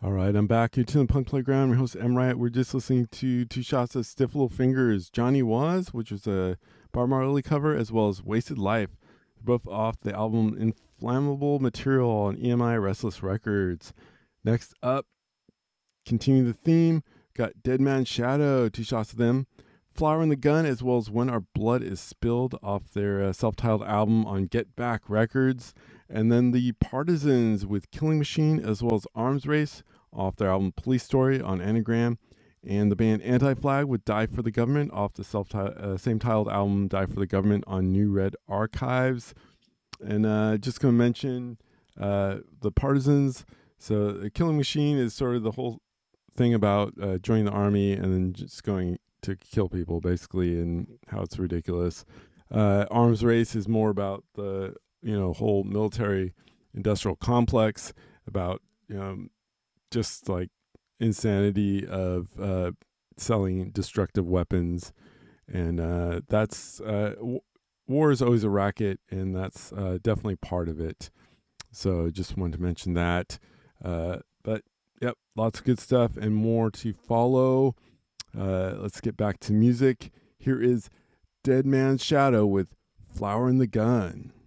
All right, I'm back. You're tuning Punk Playground. I'm your host, M. Riot. We're just listening to two shots of Stiff Little Fingers, Johnny Was, which was a Bob Marley cover, as well as Wasted Life, both off the album Inflammable Material on EMI Restless Records. Next up, continuing the theme, got Dead Man's Shadow, two shots of them, Flower in the Gun, as well as When Our Blood is Spilled off their self-titled album on Get Back Records, and then the Partisans with Killing Machine, as well as Arms Race off their album Police Story on Anagram, and the band Anti-Flag with Die for the Government off the same titled album Die for the Government on New Red Archives. And just going to mention the Partisans. So Killing Machine is sort of the whole thing about joining the army and then just going to kill people, basically, and how it's ridiculous. Arms Race is more about the whole military industrial complex, about just like insanity of selling destructive weapons, and that's war is always a racket, and that's definitely part of it. So just wanted to mention that. But yep, lots of good stuff and more to follow. Let's get back to music. Here is Dead Man's Shadow with Flower in the Gun.